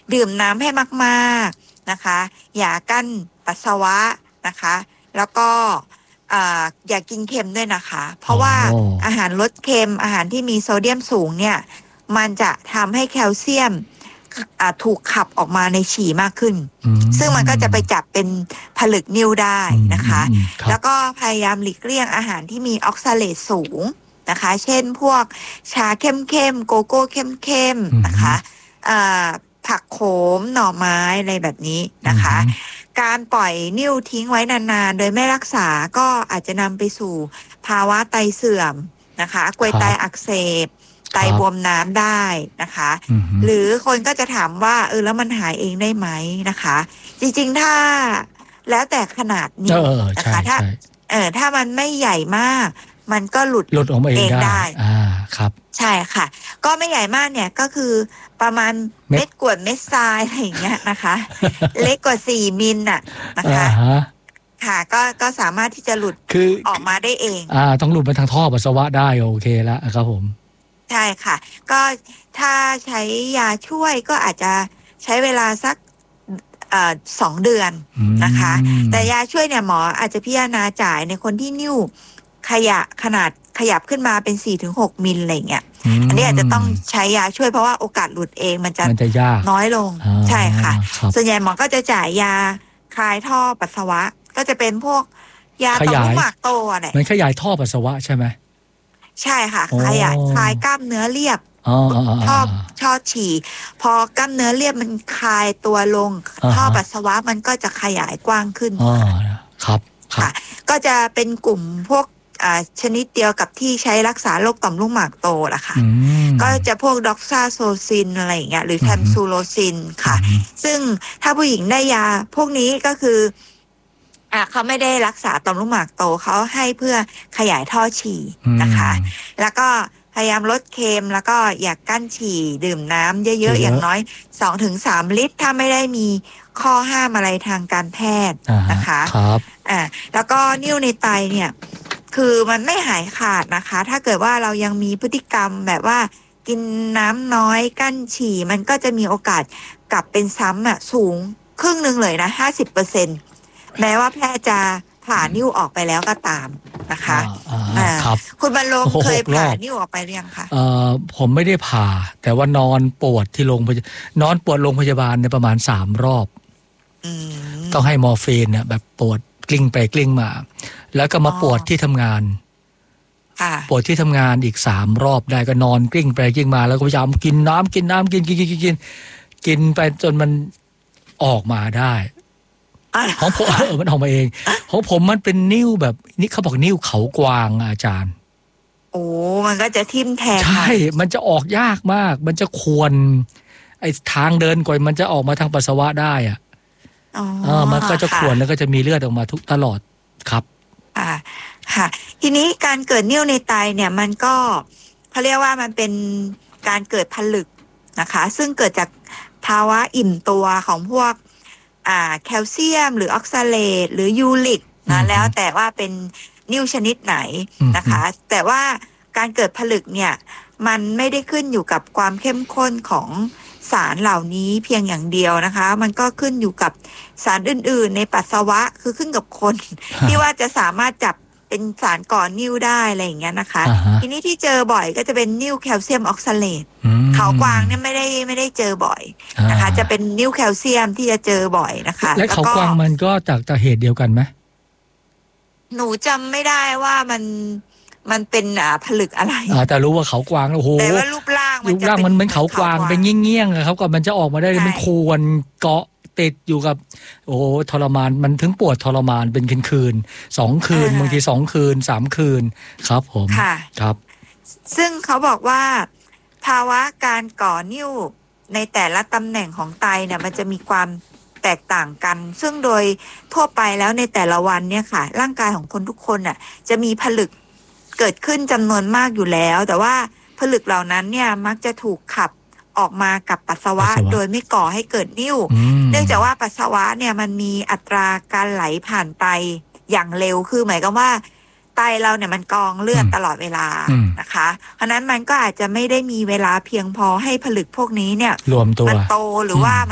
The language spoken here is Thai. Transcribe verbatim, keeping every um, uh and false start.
ดื่มน้ำให้มากๆนะคะอย่ากั้นปัสสาวะนะคะแล้วก็อย่ากินเค็มด้วยนะคะเพราะว่าอาหารลดเค็มอาหารที่มีโซเดียมสูงเนี่ยมันจะทำให้แคลเซียมถูกขับออกมาในฉี่มากขึ้นซึ่งมันก็จะไปจับเป็นผลึกนิ่วได้นะคะแล้วก็พยายามหลีกเลี่ยงอาหารที่มีออกซาเลตสูงนะคะเช่นพวกชาเข้มๆโกโก้เข้มๆนะคะผักโขมหน่อไม้อะไรแบบนี้นะคะการปล่อยนิ่วทิ้งไว้นานๆโดยไม่รักษาก็อาจจะนำไปสู่ภาวะไตเสื่อมนะคะกรวยไตอักเสบไตบวมน้ำได้นะคะหรือคนก็จะถามว่าเออแล้วมันหายเองได้ไหมนะคะจริงๆถ้าแล้วแต่ขนาดนิ้วนะคะถ้าเออถ้ามันไม่ใหญ่มากมันก็หลุดหลุดออกมาเองได้อ่าครับใช่ค่ะก็ไม่ใหญ่มากเนี่ยก็คือประมาณเม็ดกรวดเม็ดทรายอะไรอย่างเงี้ยนะคะเล็กกว่าสี่มิลน่ะนะคะค่ะก็ก็สามารถที่จะหลุดคือออกมาได้เองอ่าต้องหลุดมาทางท่อปัสสาวะได้โอเคแล้วครับผมใช่ค่ะก็ถ้าใช้ยาช่วยก็อาจจะใช้เวลาสักเอ่อสองเดือนนะคะแต่ยาช่วยเนี่ยหมออาจจะพิจารณาจ่ายในคนที่นิ้วขยะขนาดขยับขึ้นมาเป็น สี่ถึงหก มิลอะไรเงี้ยอันนี้อาจจะต้องใช้ยาช่วยเพราะว่าโอกาสหลุดเองมันจะน้อยลงใช่ค่ะส่วนใหญ่หมอก็จะจ่ายยาคลายท่อปัสสาวะก็จะเป็นพวกยาต่อมลูกหมากโตอะไรมันขยายท่อปัสสาวะใช่ไหมใช่ค่ะขยายคลายกล้ามเนื้อเรียบท่อท่อฉี่พอกล้ามเนื้อเรียบมันคลายตัวลงท่อปัสสาวะมันก็จะขยายกว้างขึ้นครับค่ะก็จะเป็นกลุ่มพวกชนิดเดียวกับที่ใช้รักษาโรคต่อมลูกหมากโตล่ะค่ะก็จะพวกด็อกซาโซซินอะไรอย่างเงี้ยหรือแทมซูโรซินค่ะซึ่งถ้าผู้หญิงได้ยาพวกนี้ก็คืออ่ะเขาไม่ได้รักษาต่อมลูกหมากโตเขาให้เพื่อขยายท่อฉี่นะคะแล้วก็พยายามลดเค็มแล้วก็อย่ากกั้นฉี่ดื่มน้ำเยอะๆอย่างน้อย สองถึงสาม ลิตรถ้าไม่ได้มีข้อห้ามอะไรทางการแพทย์นะคะครับอ่าแล้วก็นิ่วในไตเนี่ยคือมันไม่หายขาดนะคะถ้าเกิดว่าเรายังมีพฤติกรรมแบบว่ากินน้ำน้อยกั้นฉี่มันก็จะมีโอกาสกลับเป็นซ้ำอ่ะสูงครึ่งนึงเลยนะ ห้าสิบเปอร์เซ็นต์ แม้ว่าแพทย์จะผ่านิ่วออกไปแล้วก็ตามนะคะอ่าครับคุณบรรลงเคยผ่านิ่วออกไปหรือยังคะเอ่อผมไม่ได้ผ่าแต่ว่านอนปวดที่โรงพยาบาลนอนปวดโรงพยาบาลในประมาณสามรอบต้องให้มอร์ฟีนเนี่ยแบบปวดกลิ้งไปกลิ้งมาแล้วก็มาปวดที่ทำงานปวดที่ทำงานอีกสามรอบได้ก็นอนกลิ้งไปกลิ้งมาแล้วก็พยายามกินน้ำกินน้ำกินกินกินกินกินไปจนมันออกมาได้ของผมเออมันออกมาเองของผมมันเป็นนิ่วแบบนี่เขาบอกนิ่วเขากวางอาจารย์โอ้มันก็จะทิ่มแทงใช่มันจะออกยากมากมันจะควรไอ้ทางเดินก่อนมันจะออกมาทางปัสสาวะได้อ่ะอ๋อมันก็จะควรแล้วก็จะมีเลือดออกมาทุกตลอดครับอ่าค่ะทีนี้การเกิดนิ่วในไตเนี่ยมันก็เขาเรียกว่ามันเป็นการเกิดผลึกนะคะซึ่งเกิดจากภาวะอิ่มตัวของพวกอ่าแคลเซียมหรือออกซาเลตหรือยูริกนะแล้วแต่ว่าเป็นนิ่วชนิดไหนนะคะแต่ว่าการเกิดผลึกเนี่ยมันไม่ได้ขึ้นอยู่กับความเข้มข้นของสารเหล่านี้เพียงอย่างเดียวนะคะมันก็ขึ้นอยู่กับสารอื่นๆในปัสสาวะคือขึ้นกับคน ที่ว่าจะสามารถจับเป็นสารก่อนิ่วได้อะไรอย่างเงี้ยนะคะ ทีนี้ที่เจอบ่อยก็จะเป็นนิ่วแคลเซียมออกซาเลตเขากวางเนี่ยไม่ได้ไม่ได้เจอบ่อยนะคะจะเป็นนิ่วแคลเซียมที่จะเจอบ่อยนะคะและเขากวางมันก็จากจากเหตุเดียวกันไหมหนูจำไม่ได้ว่ามันมันเป็นอ่าผลึกอะไรอ่าแต่รู้ว่าเขากวางโอ้โหแต่ว่ารูปร่างรูปร่างมันเหมือนเขากวางเป็นเงี้ยงๆอะครับก่อนมันจะออกมาได้มันควรเกาะติดอยู่กับโอ้ทรมานมันถึงปวดทรมานเป็นคืนๆสองคืนบางทีสองคืนสามคืนครับผมครับซึ่งเขาบอกว่าภาวะการก่อนิ่วในแต่ละตำแหน่งของไตเนี่ยมันจะมีความแตกต่างกันซึ่งโดยทั่วไปแล้วในแต่ละวันเนี่ยค่ะร่างกายของคนทุกคนน่ะจะมีผลึกเกิดขึ้นจำนวนมากอยู่แล้วแต่ว่าผลึกเหล่านั้นเนี่ยมักจะถูกขับออกมากับปัสสาวะโดยไม่ก่อให้เกิดนิ่วเนื่องจากว่าปัสสาวะเนี่ยมันมีอัตราการไหลผ่านไตอย่างเร็วคือหมายความว่าไตเราเนี่ยมันกองเลือดตลอดเวลานะคะเพราะนั้นมันก็อาจจะไม่ได้มีเวลาเพียงพอให้ผลึกพวกนี้เนี่ยรวมตัวมันโตหรือว่า